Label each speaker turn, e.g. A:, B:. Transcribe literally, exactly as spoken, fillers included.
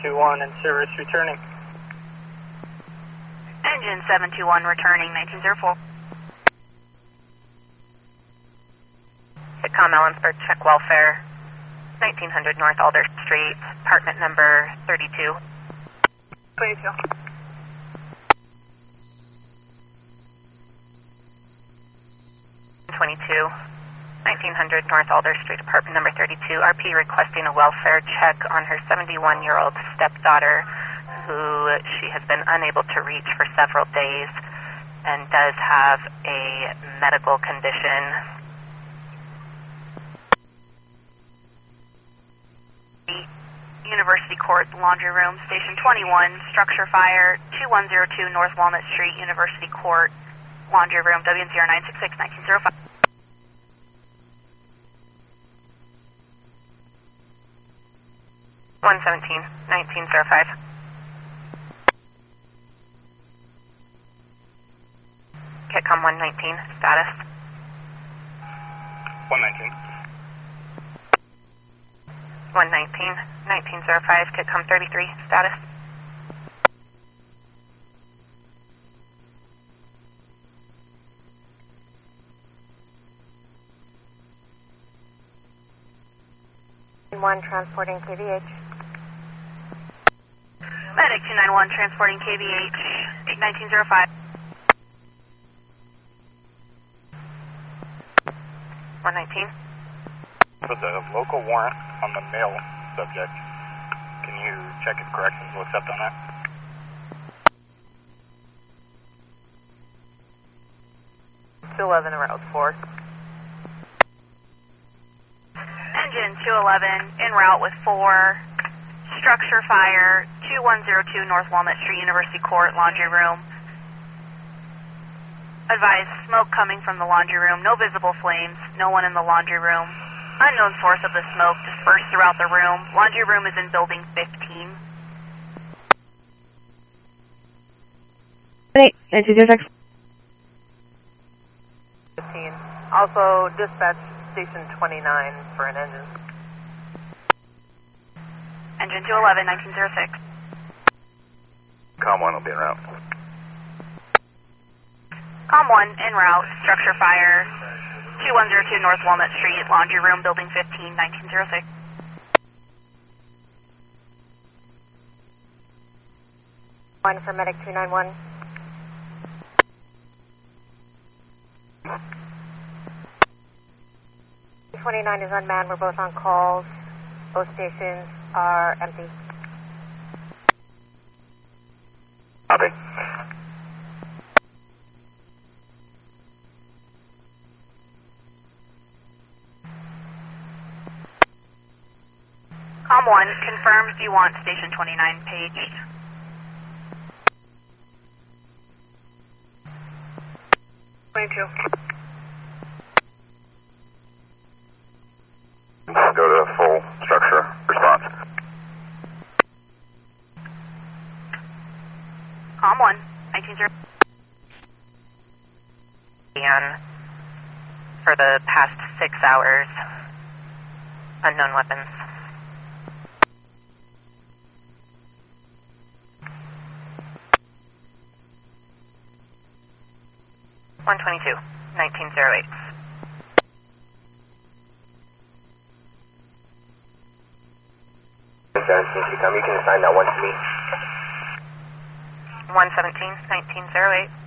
A: two one in service returning.
B: Engine seven two one returning nineteen oh four. Sitcom Ellensburg, check welfare. nineteen hundred North Alder Street, apartment number thirty-two.
C: twenty-two.
B: twenty-two. nineteen hundred North Alder Street, apartment number thirty-two. R P requesting a welfare check on her seventy-one-year-old stepdaughter, who she has been unable to reach for several days and does have a medical condition. University Court Laundry Room, Station twenty-one, structure fire, two one zero two North Walnut Street, University Court Laundry Room, W N zero nine six six nineteen oh five. one seventeen nineteen oh five. Kitcom one nineteen, status.
A: one nineteen.
B: one nineteen nineteen oh five, Kitcom thirty-three, status.
D: one transporting K V H.
B: Medic two nine one transporting K V H nineteen oh five. one nineteen.
A: For the local warrant on the male subject, can you check if corrections will accept on that?
C: two eleven route four.
B: Engine two eleven en route with four. Structure fire, two one zero two North Walnut Street, University Court, laundry room. Advise smoke coming from the laundry room, no visible flames, no one in the laundry room. Unknown source of the smoke dispersed throughout the room. Laundry room is in building fifteen.
D: eight, nineteen oh six.
C: fifteen. Also, dispatch station twenty-nine for an engine.
B: Engine two eleven, nineteen oh six.
A: Com one will be en route.
B: Com one, en route, structure fire, two one zero two North Walnut Street, laundry room, building fifteen, nineteen oh six.
D: One for medic two nine one. twenty-nine is unmanned. We're both on calls. Both stations are empty.
A: Copy.
B: Com one confirms you want station twenty-nine paged.
C: twenty-two.
A: Go to full structure response.
B: Com one, nineteen oh. And for the past six hours, unknown weapons. one twenty-two, nineteen oh eight.
A: seventeen, you come, you can assign that one to me.
B: one seventeen, nineteen oh eight.